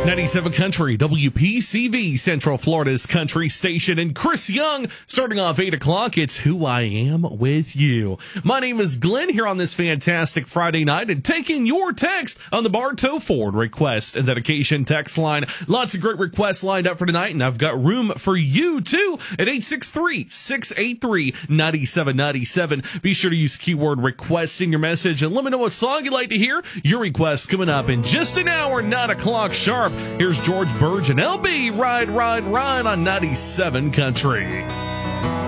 97 Country, WPCV, Central Florida's country station, and Chris Young, starting off 8 o'clock, it's Who I Am with You. My name is Glenn here on this fantastic Friday night and taking your text on the Bartow Ford request and dedication text line. Lots of great requests lined up for tonight, and I've got room for you too at 863-683-9797. Be sure to use keyword request in your message and let me know what song you'd like to hear. Your request coming up in just an hour, 9 o'clock sharp. Here's George Burge and LB, Ride, Ride, Ride on 97 Country.